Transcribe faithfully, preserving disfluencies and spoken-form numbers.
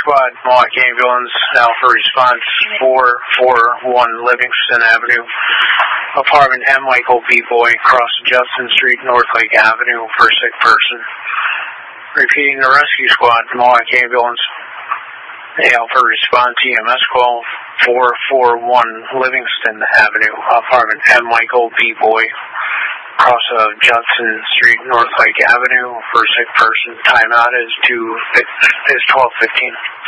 Squad, Mohawk Ambulance, Alpha Response four four one Livingston Avenue, Apartment M. Michael B. Boy, across Judson Street, North Lake Avenue, for sick person. Repeating, the Rescue Squad, Mohawk Ambulance, Alpha Response E M S call four four one Livingston Avenue, Apartment M. Michael B. Boy, across uh, Judson Street, North Lake Avenue, for a sick person. Timeout is two is twelve fifteen.